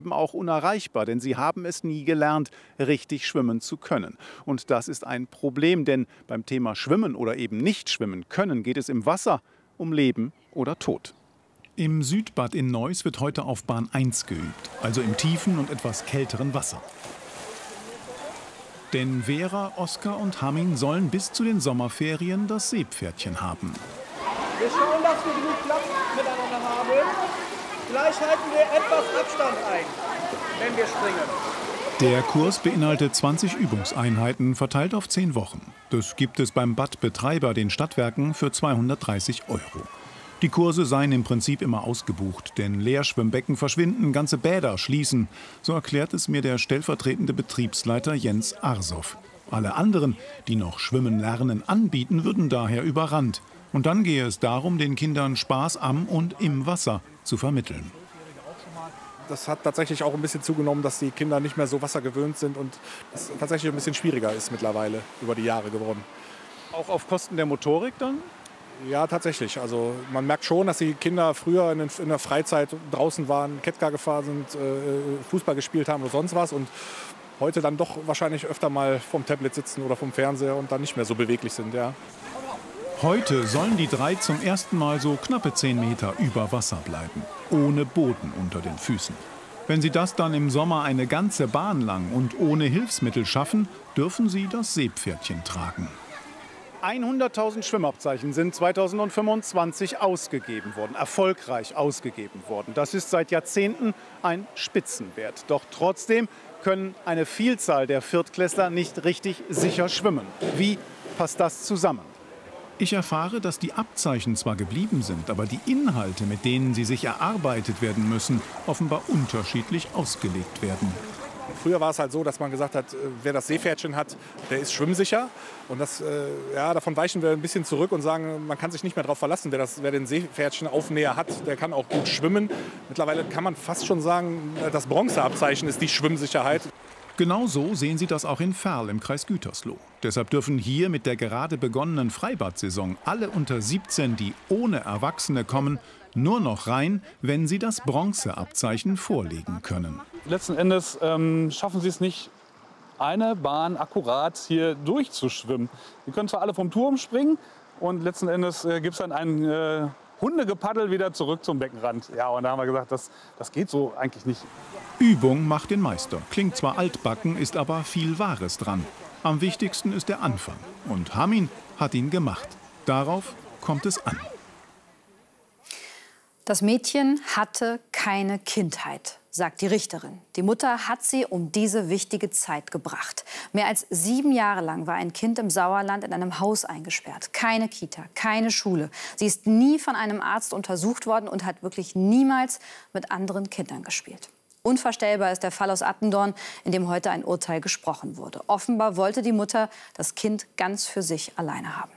auch unerreichbar, denn sie haben es nie gelernt, richtig schwimmen zu können. Und das ist ein Problem, denn beim Thema Schwimmen oder eben nicht schwimmen können geht es im Wasser um Leben oder Tod. Im Südbad in Neuss wird heute auf Bahn 1 geübt, also im tiefen und etwas kälteren Wasser. Denn Vera, Oskar und Hamin sollen bis zu den Sommerferien das Seepferdchen haben. Wir schauen, dass wir genug Platz miteinander haben. Gleich halten wir etwas Abstand ein, wenn wir springen. Der Kurs beinhaltet 20 Übungseinheiten, verteilt auf 10 Wochen. Das gibt es beim Badbetreiber, den Stadtwerken, für 230 €. Die Kurse seien im Prinzip immer ausgebucht, denn Leerschwimmbecken verschwinden, ganze Bäder schließen. So erklärt es mir der stellvertretende Betriebsleiter Jens Arsow. Alle anderen, die noch Schwimmen lernen, anbieten, würden daher überrannt. Und dann gehe es darum, den Kindern Spaß am und im Wasser zu vermitteln. Das hat tatsächlich auch ein bisschen zugenommen, dass die Kinder nicht mehr so wassergewöhnt sind und es tatsächlich ein bisschen schwieriger ist mittlerweile über die Jahre geworden. Auch auf Kosten der Motorik dann? Ja, tatsächlich. Also man merkt schon, dass die Kinder früher in der Freizeit draußen waren, Kettgar gefahren sind, Fußball gespielt haben oder sonst was und heute dann doch wahrscheinlich öfter mal vom Tablet sitzen oder vom Fernseher und dann nicht mehr so beweglich sind. Ja. Heute sollen die 3 zum ersten Mal so knappe 10 Meter über Wasser bleiben, ohne Boden unter den Füßen. Wenn sie das dann im Sommer eine ganze Bahn lang und ohne Hilfsmittel schaffen, dürfen sie das Seepferdchen tragen. 100.000 Schwimmabzeichen sind 2025 ausgegeben worden, erfolgreich ausgegeben worden. Das ist seit Jahrzehnten ein Spitzenwert. Doch trotzdem können eine Vielzahl der Viertklässler nicht richtig sicher schwimmen. Wie passt das zusammen? Ich erfahre, dass die Abzeichen zwar geblieben sind, aber die Inhalte, mit denen sie sich erarbeitet werden müssen, offenbar unterschiedlich ausgelegt werden. Früher war es halt so, dass man gesagt hat, wer das Seepferdchen hat, der ist schwimmsicher. Und davon weichen wir ein bisschen zurück und sagen, man kann sich nicht mehr darauf verlassen. Wer den Seepferdchenaufnäher hat, der kann auch gut schwimmen. Mittlerweile kann man fast schon sagen, das Bronzeabzeichen ist die Schwimmsicherheit. Genau so sehen Sie das auch in Verl im Kreis Gütersloh. Deshalb dürfen hier mit der gerade begonnenen Freibad-Saison alle unter 17, die ohne Erwachsene kommen, nur noch rein, wenn sie das Bronzeabzeichen vorlegen können. Letzten Endes schaffen sie es nicht, eine Bahn akkurat hier durchzuschwimmen. Die können zwar alle vom Turm springen und letzten Endes gibt es dann ein Hundegepaddel wieder zurück zum Beckenrand. Ja, und da haben wir gesagt, das geht so eigentlich nicht. Übung macht den Meister. Klingt zwar altbacken, ist aber viel Wahres dran. Am wichtigsten ist der Anfang. Und Hamin hat ihn gemacht. Darauf kommt es an. Das Mädchen hatte keine Kindheit, sagt die Richterin. Die Mutter hat sie um diese wichtige Zeit gebracht. Mehr als 7 Jahre lang war ein Kind im Sauerland in einem Haus eingesperrt. Keine Kita, keine Schule. Sie ist nie von einem Arzt untersucht worden und hat wirklich niemals mit anderen Kindern gespielt. Unvorstellbar ist der Fall aus Attendorn, in dem heute ein Urteil gesprochen wurde. Offenbar wollte die Mutter das Kind ganz für sich alleine haben.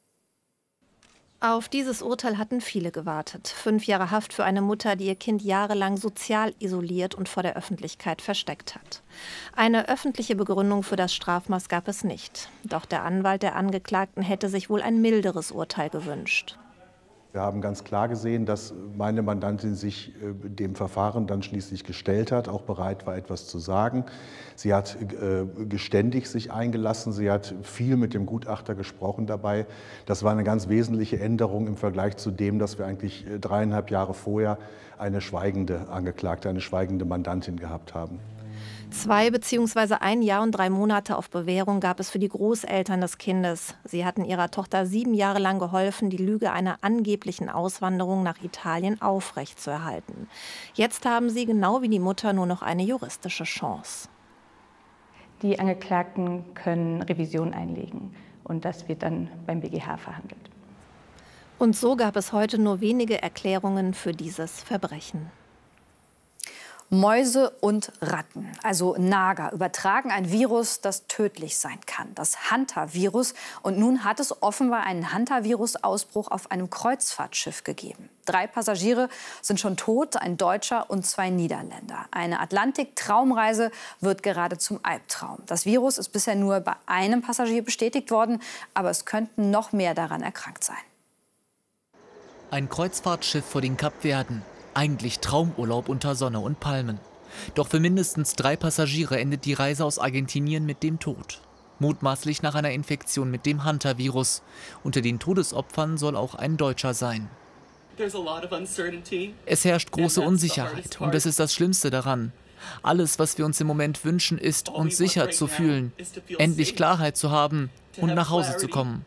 Auf dieses Urteil hatten viele gewartet. 5 Jahre Haft für eine Mutter, die ihr Kind jahrelang sozial isoliert und vor der Öffentlichkeit versteckt hat. Eine öffentliche Begründung für das Strafmaß gab es nicht. Doch der Anwalt der Angeklagten hätte sich wohl ein milderes Urteil gewünscht. Wir haben ganz klar gesehen, dass meine Mandantin sich dem Verfahren dann schließlich gestellt hat, auch bereit war, etwas zu sagen. Sie hat geständig sich eingelassen, sie hat viel mit dem Gutachter gesprochen dabei. Das war eine ganz wesentliche Änderung im Vergleich zu dem, dass wir eigentlich 3,5 Jahre vorher eine schweigende Angeklagte, eine schweigende Mandantin gehabt haben. 2 bzw. 1 Jahr und 3 Monate auf Bewährung gab es für die Großeltern des Kindes. Sie hatten ihrer Tochter 7 Jahre lang geholfen, die Lüge einer angeblichen Auswanderung nach Italien aufrechtzuerhalten. Jetzt haben sie, genau wie die Mutter, nur noch eine juristische Chance. Die Angeklagten können Revision einlegen und das wird dann beim BGH verhandelt. Und so gab es heute nur wenige Erklärungen für dieses Verbrechen. Mäuse und Ratten, also Nager, übertragen ein Virus, das tödlich sein kann, das Hantavirus. Und nun hat es offenbar einen Hantavirus-Ausbruch auf einem Kreuzfahrtschiff gegeben. 3 Passagiere sind schon tot, ein Deutscher und 2 Niederländer. Eine Atlantik-Traumreise wird gerade zum Albtraum. Das Virus ist bisher nur bei einem Passagier bestätigt worden, aber es könnten noch mehr daran erkrankt sein. Ein Kreuzfahrtschiff vor den Kapverden. Eigentlich Traumurlaub unter Sonne und Palmen. Doch für mindestens 3 Passagiere endet die Reise aus Argentinien mit dem Tod. Mutmaßlich nach einer Infektion mit dem Hunter-Virus. Unter den Todesopfern soll auch ein Deutscher sein. Es herrscht große Unsicherheit und das ist das Schlimmste daran. Alles, was wir uns im Moment wünschen, ist, uns sicher zu fühlen, endlich Klarheit zu haben und nach Hause zu kommen.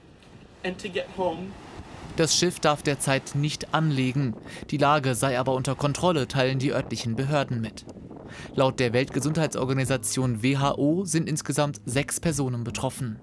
Das Schiff darf derzeit nicht anlegen. Die Lage sei aber unter Kontrolle, teilen die örtlichen Behörden mit. Laut der Weltgesundheitsorganisation WHO sind insgesamt 6 Personen betroffen.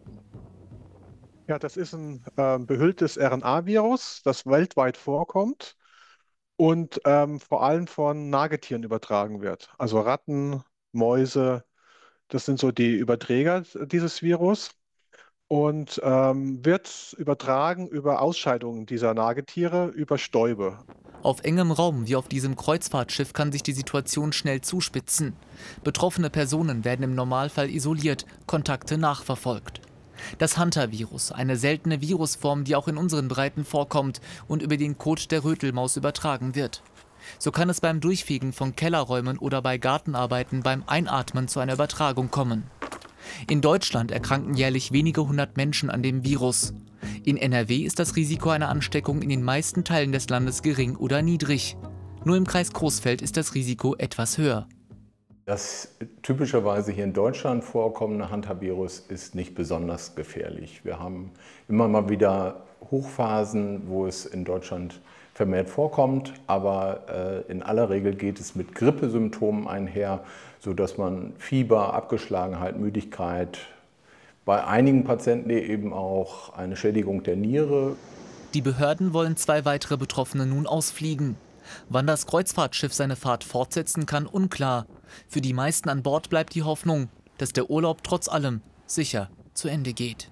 Ja, das ist ein behülltes RNA-Virus, das weltweit vorkommt und vor allem von Nagetieren übertragen wird. Also Ratten, Mäuse, das sind so die Überträger dieses Virus. Und wird übertragen über Ausscheidungen dieser Nagetiere, über Stäube. Auf engem Raum wie auf diesem Kreuzfahrtschiff kann sich die Situation schnell zuspitzen. Betroffene Personen werden im Normalfall isoliert, Kontakte nachverfolgt. Das Hunter-Virus, eine seltene Virusform, die auch in unseren Breiten vorkommt und über den Kot der Rötelmaus übertragen wird. So kann es beim Durchfegen von Kellerräumen oder bei Gartenarbeiten beim Einatmen zu einer Übertragung kommen. In Deutschland erkranken jährlich wenige 100 Menschen an dem Virus. In NRW ist das Risiko einer Ansteckung in den meisten Teilen des Landes gering oder niedrig. Nur im Kreis Coesfeld ist das Risiko etwas höher. Das typischerweise hier in Deutschland vorkommende Hunter-Virus ist nicht besonders gefährlich. Wir haben immer mal wieder Hochphasen, wo es in Deutschland vermehrt vorkommt, aber in aller Regel geht es mit Grippesymptomen einher, sodass man Fieber, Abgeschlagenheit, Müdigkeit, bei einigen Patienten eben auch eine Schädigung der Niere. Die Behörden wollen 2 weitere Betroffene nun ausfliegen. Wann das Kreuzfahrtschiff seine Fahrt fortsetzen kann, unklar. Für die meisten an Bord bleibt die Hoffnung, dass der Urlaub trotz allem sicher zu Ende geht.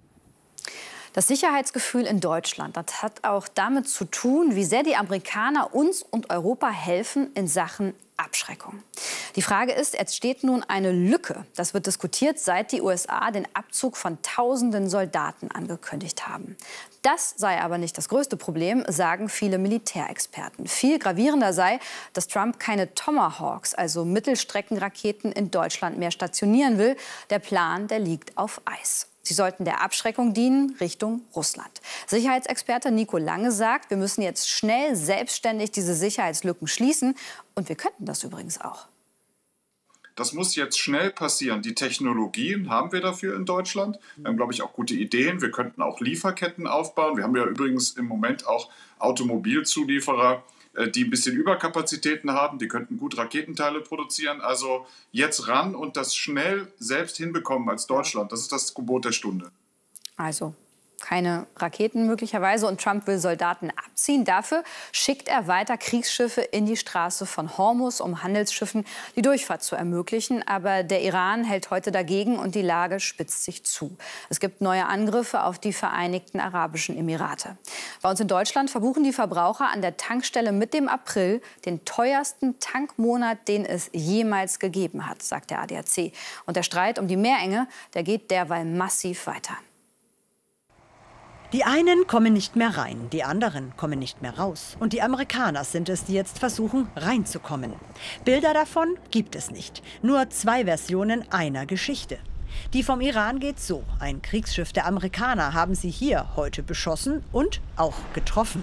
Das Sicherheitsgefühl in Deutschland, das hat auch damit zu tun, wie sehr die Amerikaner uns und Europa helfen in Sachen Abschreckung. Die Frage ist, es steht nun eine Lücke. Das wird diskutiert, seit die USA den Abzug von Tausenden Soldaten angekündigt haben. Das sei aber nicht das größte Problem, sagen viele Militärexperten. Viel gravierender sei, dass Trump keine Tomahawks, also Mittelstreckenraketen, in Deutschland mehr stationieren will. Der Plan, der liegt auf Eis. Sie sollten der Abschreckung dienen Richtung Russland. Sicherheitsexperte Nico Lange sagt, wir müssen jetzt schnell selbstständig diese Sicherheitslücken schließen. Und wir könnten das übrigens auch. Das muss jetzt schnell passieren. Die Technologien haben wir dafür in Deutschland. Wir haben, glaube ich, auch gute Ideen. Wir könnten auch Lieferketten aufbauen. Wir haben ja übrigens im Moment auch Automobilzulieferer, die ein bisschen Überkapazitäten haben. Die könnten gut Raketenteile produzieren. Also jetzt ran und das schnell selbst hinbekommen als Deutschland. Das ist das Gebot der Stunde. Also keine Raketen möglicherweise. Und Trump will Soldaten abziehen. Dafür schickt er weiter Kriegsschiffe in die Straße von Hormuz, um Handelsschiffen die Durchfahrt zu ermöglichen. Aber der Iran hält heute dagegen und die Lage spitzt sich zu. Es gibt neue Angriffe auf die Vereinigten Arabischen Emirate. Bei uns in Deutschland verbuchen die Verbraucher an der Tankstelle mit dem April den teuersten Tankmonat, den es jemals gegeben hat, sagt der ADAC. Und der Streit um die Meerenge, der geht derweil massiv weiter. Die einen kommen nicht mehr rein, die anderen kommen nicht mehr raus. Und die Amerikaner sind es, die jetzt versuchen, reinzukommen. Bilder davon gibt es nicht. Nur 2 Versionen einer Geschichte. Die vom Iran geht so. Ein Kriegsschiff der Amerikaner haben sie hier heute beschossen und auch getroffen.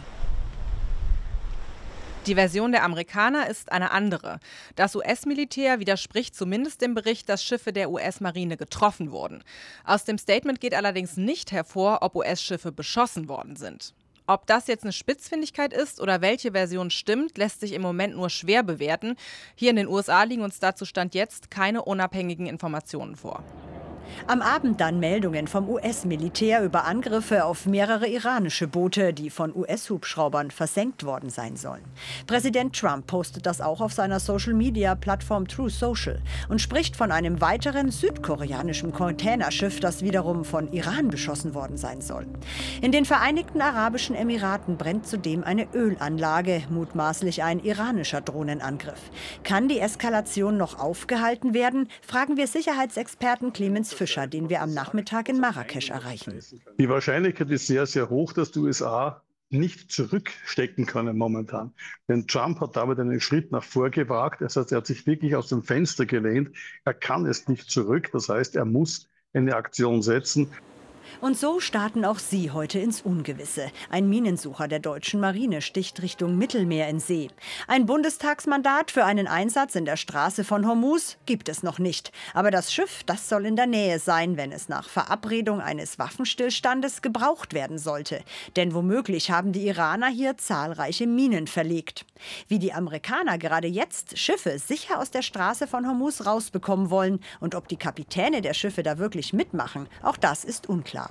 Die Version der Amerikaner ist eine andere. Das US-Militär widerspricht zumindest dem Bericht, dass Schiffe der US-Marine getroffen wurden. Aus dem Statement geht allerdings nicht hervor, ob US-Schiffe beschossen worden sind. Ob das jetzt eine Spitzfindigkeit ist oder welche Version stimmt, lässt sich im Moment nur schwer bewerten. Hier in den USA liegen uns dazu Stand jetzt keine unabhängigen Informationen vor. Am Abend dann Meldungen vom US-Militär über Angriffe auf mehrere iranische Boote, die von US-Hubschraubern versenkt worden sein sollen. Präsident Trump postet das auch auf seiner Social-Media-Plattform Truth Social und spricht von einem weiteren südkoreanischen Containerschiff, das wiederum von Iran beschossen worden sein soll. In den Vereinigten Arabischen Emiraten brennt zudem eine Ölanlage, mutmaßlich ein iranischer Drohnenangriff. Kann die Eskalation noch aufgehalten werden, fragen wir Sicherheitsexperten Clemens Fischer, den wir am Nachmittag in Marrakesch erreichen. Die Wahrscheinlichkeit ist sehr, sehr hoch, dass die USA nicht zurückstecken können momentan. Denn Trump hat damit einen Schritt nach vor gewagt. Das heißt, er hat sich wirklich aus dem Fenster gelehnt. Er kann es nicht zurück. Das heißt, er muss eine Aktion setzen. Und so starten auch sie heute ins Ungewisse. Ein Minensucher der deutschen Marine sticht Richtung Mittelmeer in See. Ein Bundestagsmandat für einen Einsatz in der Straße von Hormuz gibt es noch nicht. Aber das Schiff, das soll in der Nähe sein, wenn es nach Verabredung eines Waffenstillstandes gebraucht werden sollte. Denn womöglich haben die Iraner hier zahlreiche Minen verlegt. Wie die Amerikaner gerade jetzt Schiffe sicher aus der Straße von Hormuz rausbekommen wollen und ob die Kapitäne der Schiffe da wirklich mitmachen, auch das ist unklar.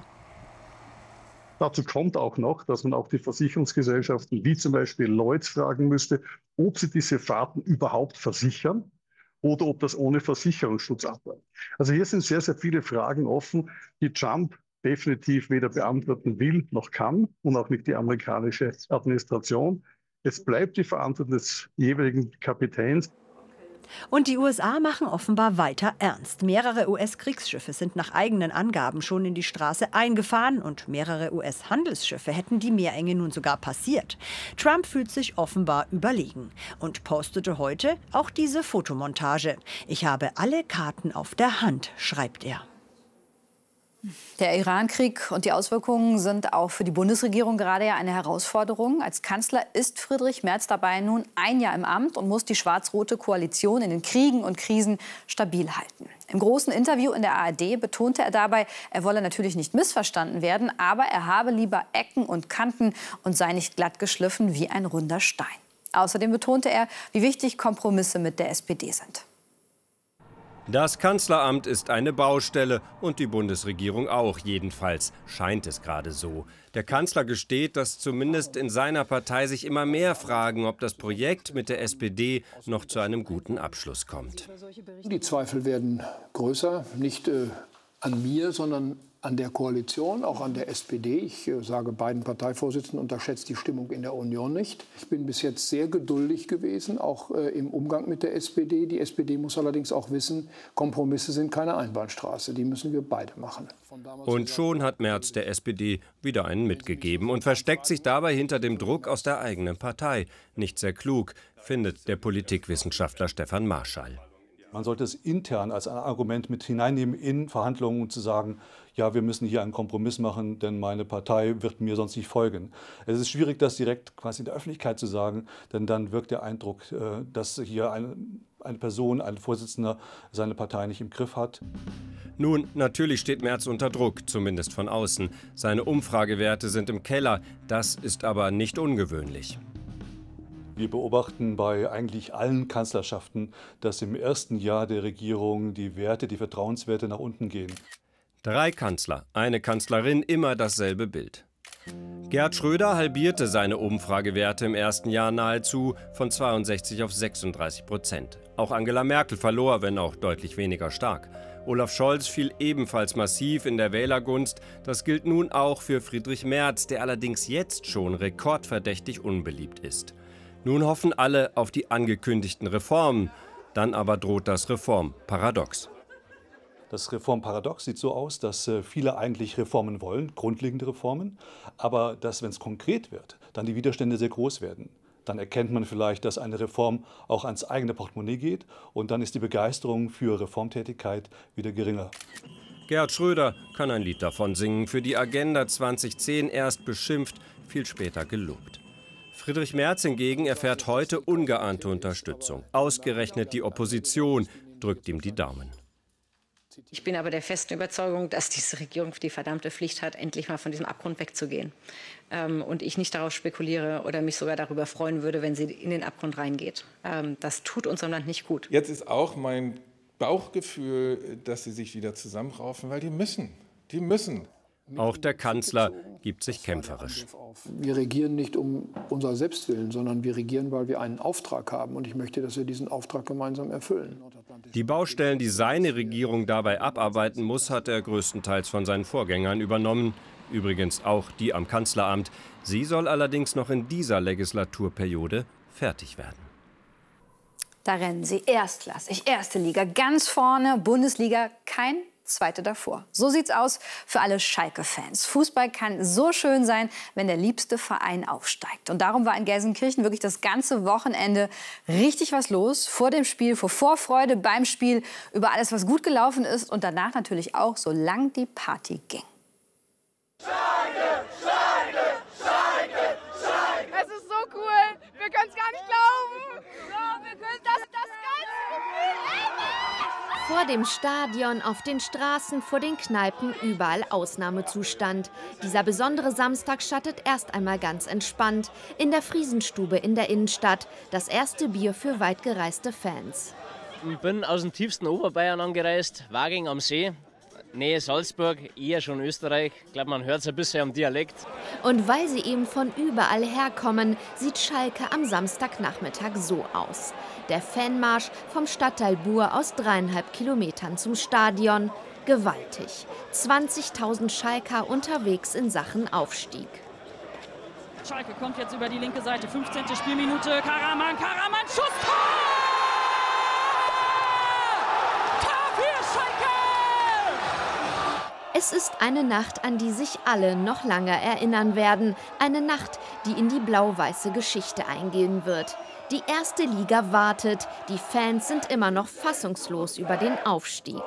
Dazu kommt auch noch, dass man auch die Versicherungsgesellschaften wie zum Beispiel Lloyds fragen müsste, ob sie diese Fahrten überhaupt versichern oder ob das ohne Versicherungsschutz abläuft. Also hier sind sehr, sehr viele Fragen offen, die Trump definitiv weder beantworten will noch kann und auch nicht die amerikanische Administration. Es bleibt die Verantwortung des jeweiligen Kapitäns. Und die USA machen offenbar weiter ernst. Mehrere US-Kriegsschiffe sind nach eigenen Angaben schon in die Straße eingefahren und mehrere US-Handelsschiffe hätten die Meerenge nun sogar passiert. Trump fühlt sich offenbar überlegen und postete heute auch diese Fotomontage. Ich habe alle Karten auf der Hand, schreibt er. Der Iran-Krieg und die Auswirkungen sind auch für die Bundesregierung gerade ja eine Herausforderung. Als Kanzler ist Friedrich Merz dabei nun ein Jahr im Amt und muss die schwarz-rote Koalition in den Kriegen und Krisen stabil halten. Im großen Interview in der ARD betonte er dabei, er wolle natürlich nicht missverstanden werden, aber er habe lieber Ecken und Kanten und sei nicht glatt geschliffen wie ein runder Stein. Außerdem betonte er, wie wichtig Kompromisse mit der SPD sind. Das Kanzleramt ist eine Baustelle und die Bundesregierung auch, jedenfalls scheint es gerade so. Der Kanzler gesteht, dass zumindest in seiner Partei sich immer mehr fragen, ob das Projekt mit der SPD noch zu einem guten Abschluss kommt. Die Zweifel werden größer, nicht an mir, sondern an der Koalition, auch an der SPD. Ich sage beiden Parteivorsitzenden, unterschätzt die Stimmung in der Union nicht. Ich bin bis jetzt sehr geduldig gewesen, auch im Umgang mit der SPD. Die SPD muss allerdings auch wissen, Kompromisse sind keine Einbahnstraße. Die müssen wir beide machen. Und schon hat Merz der SPD wieder einen mitgegeben und versteckt sich dabei hinter dem Druck aus der eigenen Partei. Nicht sehr klug, findet der Politikwissenschaftler Stefan Marschall. Man sollte es intern als ein Argument mit hineinnehmen in Verhandlungen und zu sagen, ja, wir müssen hier einen Kompromiss machen, denn meine Partei wird mir sonst nicht folgen. Es ist schwierig, das direkt quasi in der Öffentlichkeit zu sagen, denn dann wirkt der Eindruck, dass hier eine Person, ein Vorsitzender seine Partei nicht im Griff hat. Nun, natürlich steht Merz unter Druck, zumindest von außen. Seine Umfragewerte sind im Keller, das ist aber nicht ungewöhnlich. Wir beobachten bei eigentlich allen Kanzlerschaften, dass im ersten Jahr der Regierung die Werte, die Vertrauenswerte nach unten gehen. 3 Kanzler, eine Kanzlerin, immer dasselbe Bild. Gerhard Schröder halbierte seine Umfragewerte im ersten Jahr nahezu von 62 auf 36%. Auch Angela Merkel verlor, wenn auch deutlich weniger stark. Olaf Scholz fiel ebenfalls massiv in der Wählergunst. Das gilt nun auch für Friedrich Merz, der allerdings jetzt schon rekordverdächtig unbeliebt ist. Nun hoffen alle auf die angekündigten Reformen. Dann aber droht das Reformparadox. Das Reformparadox sieht so aus, dass viele eigentlich Reformen wollen, grundlegende Reformen, aber dass, wenn es konkret wird, dann die Widerstände sehr groß werden. Dann erkennt man vielleicht, dass eine Reform auch ans eigene Portemonnaie geht und dann ist die Begeisterung für Reformtätigkeit wieder geringer. Gerhard Schröder kann ein Lied davon singen, für die Agenda 2010 erst beschimpft, viel später gelobt. Friedrich Merz hingegen erfährt heute ungeahnte Unterstützung. Ausgerechnet die Opposition drückt ihm die Daumen. Ich bin aber der festen Überzeugung, dass diese Regierung die verdammte Pflicht hat, endlich mal von diesem Abgrund wegzugehen. Und ich nicht darauf spekuliere oder mich sogar darüber freuen würde, wenn sie in den Abgrund reingeht. Das tut unserem Land nicht gut. Jetzt ist auch mein Bauchgefühl, dass sie sich wieder zusammenraufen, weil die müssen. Die müssen. Auch der Kanzler gibt sich kämpferisch. Wir regieren nicht um unser Selbstwillen, sondern wir regieren, weil wir einen Auftrag haben. Und ich möchte, dass wir diesen Auftrag gemeinsam erfüllen. Die Baustellen, die seine Regierung dabei abarbeiten muss, hat er größtenteils von seinen Vorgängern übernommen. Übrigens auch die am Kanzleramt. Sie soll allerdings noch in dieser Legislaturperiode fertig werden. Da rennen sie erstklassig, erste Liga, ganz vorne, Bundesliga, kein zweite davor. So sieht's aus für alle Schalke-Fans. Fußball kann so schön sein, wenn der liebste Verein aufsteigt. Und darum war in Gelsenkirchen wirklich das ganze Wochenende richtig was los. Vor dem Spiel, vor Vorfreude beim Spiel, über alles, was gut gelaufen ist und danach natürlich auch, solange die Party ging. Schalke, Schalke, Schalke, Schalke. Es ist so cool. Wir können es gar nicht glauben. Ja, wir können das geilste Gefühl. Vor dem Stadion, auf den Straßen, vor den Kneipen, überall Ausnahmezustand. Dieser besondere Samstag startet erst einmal ganz entspannt. In der Friesenstube in der Innenstadt. Das erste Bier für weit gereiste Fans. Ich bin aus dem tiefsten Oberbayern angereist, Waging am See. Nähe Salzburg, eher schon Österreich. Ich glaube, man hört es ein bisschen am Dialekt. Und weil sie eben von überall herkommen, sieht Schalke am Samstagnachmittag so aus. Der Fanmarsch vom Stadtteil Buhr aus 3,5 Kilometern zum Stadion. Gewaltig. 20.000 Schalker unterwegs in Sachen Aufstieg. Schalke kommt jetzt über die linke Seite. 15. Spielminute. Karaman, Schuss! Tor! Tor für Schalke! Es ist eine Nacht, an die sich alle noch lange erinnern werden. Eine Nacht, die in die blau-weiße Geschichte eingehen wird. Die erste Liga wartet. Die Fans sind immer noch fassungslos über den Aufstieg.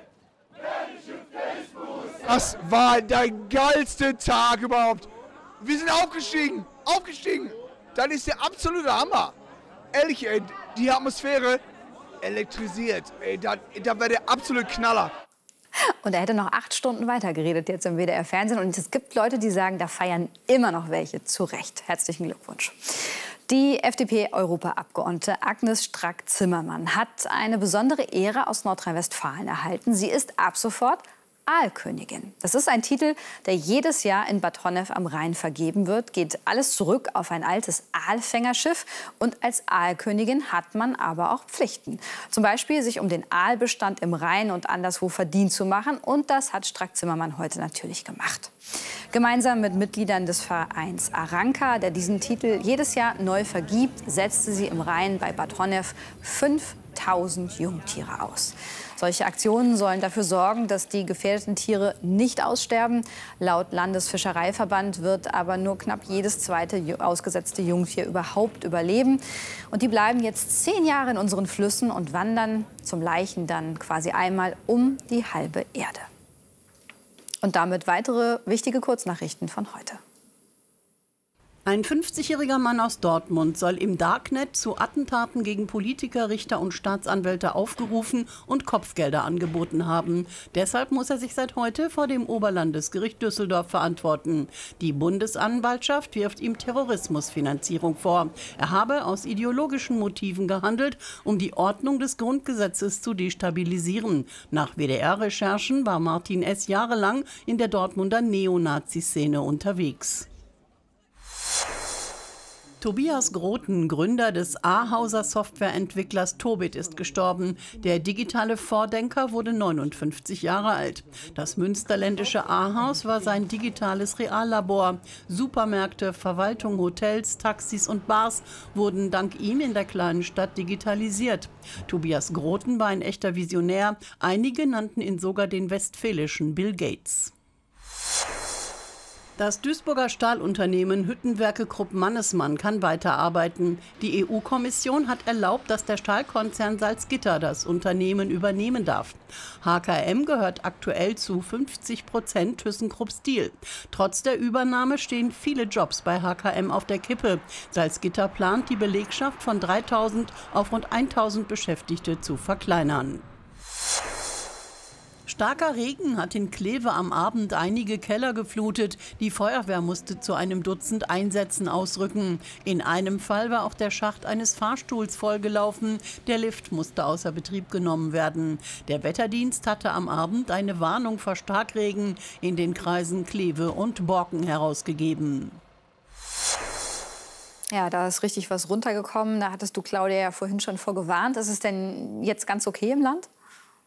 Das war der geilste Tag überhaupt. Wir sind aufgestiegen. Das ist der absolute Hammer. Ehrlich, ey, die Atmosphäre elektrisiert. Ey, das war der absolute Knaller. Und er hätte noch 8 Stunden weitergeredet jetzt im WDR-Fernsehen. Und es gibt Leute, die sagen, da feiern immer noch welche. Zu Recht. Herzlichen Glückwunsch. Die FDP-Europaabgeordnete Agnes Strack-Zimmermann hat eine besondere Ehre aus Nordrhein-Westfalen erhalten. Sie ist ab sofort Aalkönigin. Das ist ein Titel, der jedes Jahr in Bad Honnef am Rhein vergeben wird. Geht alles zurück auf ein altes Aalfängerschiff. Und als Aalkönigin hat man aber auch Pflichten. Zum Beispiel sich um den Aalbestand im Rhein und anderswo verdient zu machen. Und das hat Strack-Zimmermann heute natürlich gemacht. Gemeinsam mit Mitgliedern des Vereins Aranka, der diesen Titel jedes Jahr neu vergibt, setzte sie im Rhein bei Bad Honnef 5.000 Jungtiere aus. Solche Aktionen sollen dafür sorgen, dass die gefährdeten Tiere nicht aussterben. Laut Landesfischereiverband wird aber nur knapp jedes zweite ausgesetzte Jungtier überhaupt überleben. Und die bleiben jetzt 10 Jahre in unseren Flüssen und wandern zum Leichen dann quasi einmal um die halbe Erde. Und damit weitere wichtige Kurznachrichten von heute. Ein 50-jähriger Mann aus Dortmund soll im Darknet zu Attentaten gegen Politiker, Richter und Staatsanwälte aufgerufen und Kopfgelder angeboten haben. Deshalb muss er sich seit heute vor dem Oberlandesgericht Düsseldorf verantworten. Die Bundesanwaltschaft wirft ihm Terrorismusfinanzierung vor. Er habe aus ideologischen Motiven gehandelt, um die Ordnung des Grundgesetzes zu destabilisieren. Nach WDR-Recherchen war Martin S. jahrelang in der Dortmunder Neonazi-Szene unterwegs. Tobias Groten, Gründer des Ahauser Softwareentwicklers Tobit, ist gestorben. Der digitale Vordenker wurde 59 Jahre alt. Das münsterländische Ahaus war sein digitales Reallabor. Supermärkte, Verwaltung, Hotels, Taxis und Bars wurden dank ihm in der kleinen Stadt digitalisiert. Tobias Groten war ein echter Visionär. Einige nannten ihn sogar den westfälischen Bill Gates. Das Duisburger Stahlunternehmen Hüttenwerke Krupp Mannesmann kann weiterarbeiten. Die EU-Kommission hat erlaubt, dass der Stahlkonzern Salzgitter das Unternehmen übernehmen darf. HKM gehört aktuell zu 50% ThyssenKrupp Steel. Trotz der Übernahme stehen viele Jobs bei HKM auf der Kippe. Salzgitter plant, die Belegschaft von 3.000 auf rund 1.000 Beschäftigte zu verkleinern. Starker Regen hat in Kleve am Abend einige Keller geflutet. Die Feuerwehr musste zu einem Dutzend Einsätzen ausrücken. In einem Fall war auch der Schacht eines Fahrstuhls vollgelaufen. Der Lift musste außer Betrieb genommen werden. Der Wetterdienst hatte am Abend eine Warnung vor Starkregen in den Kreisen Kleve und Borken herausgegeben. Ja, da ist richtig was runtergekommen. Da hattest du Claudia ja vorhin schon vorgewarnt. Ist es denn jetzt ganz okay im Land?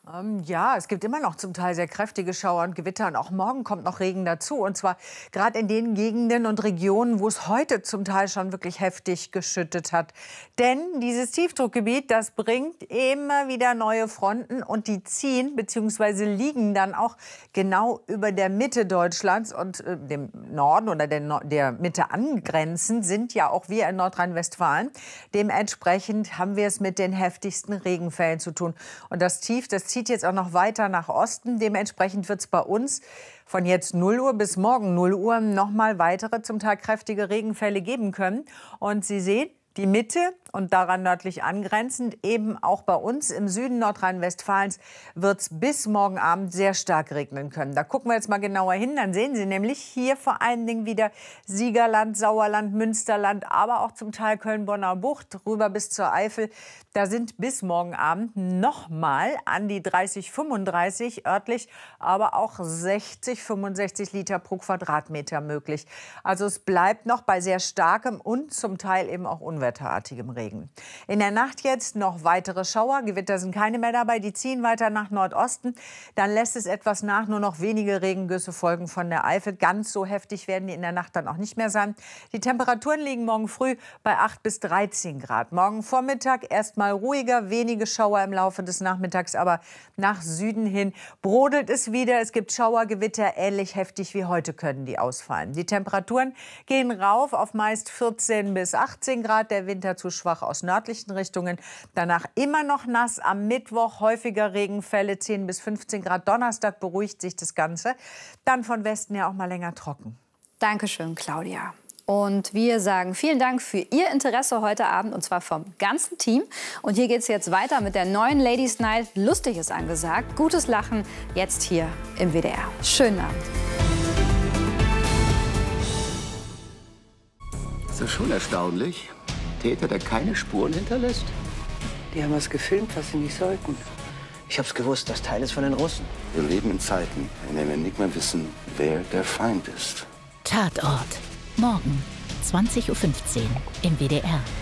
Ja, es gibt immer noch zum Teil sehr kräftige Schauer und Gewitter und auch morgen kommt noch Regen dazu. Und zwar gerade in den Gegenden und Regionen, wo es heute zum Teil schon wirklich heftig geschüttet hat. Denn dieses Tiefdruckgebiet, das bringt immer wieder neue Fronten und die ziehen bzw. liegen dann auch genau über der Mitte Deutschlands und dem Norden oder der Mitte angrenzend sind ja auch wir in Nordrhein-Westfalen. Dementsprechend haben wir es mit den heftigsten Regenfällen zu tun. Und das Tief, das zieht jetzt auch noch weiter nach Osten. Dementsprechend wird es bei uns von jetzt 0 Uhr bis morgen 0 Uhr noch mal weitere, zum Teil kräftige Regenfälle geben können. Und Sie sehen, die Mitte und daran nördlich angrenzend, eben auch bei uns im Süden Nordrhein-Westfalens, wird es bis morgen Abend sehr stark regnen können. Da gucken wir jetzt mal genauer hin. Dann sehen Sie nämlich hier vor allen Dingen wieder Siegerland, Sauerland, Münsterland, aber auch zum Teil Köln-Bonner Bucht, rüber bis zur Eifel. Da sind bis morgen Abend noch mal an die 30, 35 örtlich, aber auch 60, 65 Liter pro Quadratmeter möglich. Also es bleibt noch bei sehr starkem und zum Teil eben auch unwetterartigem Regen. In der Nacht jetzt noch weitere Schauer. Gewitter sind keine mehr dabei. Die ziehen weiter nach Nordosten. Dann lässt es etwas nach. Nur noch wenige Regengüsse folgen von der Eifel. Ganz so heftig werden die in der Nacht dann auch nicht mehr sein. Die Temperaturen liegen morgen früh bei 8 bis 13 Grad. Morgen Vormittag erstmal ruhiger. Wenige Schauer im Laufe des Nachmittags. Aber nach Süden hin brodelt es wieder. Es gibt Schauergewitter. Ähnlich heftig wie heute können die ausfallen. Die Temperaturen gehen rauf auf meist 14 bis 18 Grad. Der Wind dazu schwach aus nördlichen Richtungen. Danach immer noch nass. Am Mittwoch häufiger Regenfälle, 10 bis 15 Grad. Donnerstag beruhigt sich das Ganze. Dann von Westen her auch mal länger trocken. Dankeschön, Claudia. Und wir sagen vielen Dank für Ihr Interesse heute Abend, und zwar vom ganzen Team. Und hier geht es jetzt weiter mit der neuen Ladies Night. Lustig ist angesagt, gutes Lachen jetzt hier im WDR. Schönen Abend. Ist das schon erstaunlich? Täter, der keine Spuren hinterlässt? Die haben was gefilmt, was sie nicht sollten. Ich hab's gewusst, das Teil ist von den Russen. Wir leben in Zeiten, in denen wir nicht mehr wissen, wer der Feind ist. Tatort. Morgen, 20:15 Uhr im WDR.